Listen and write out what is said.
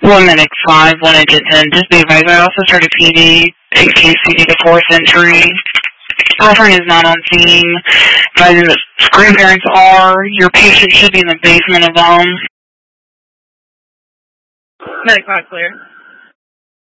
1 minute 5, 1 agent 10. Just be advised, I also started PD in case you need a 4th entry. Girlfriend is not on scene. Advising the grandparents are. Your patient should be in the basement of the home. Medic 5 clear.